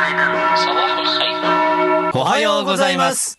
おはようございます。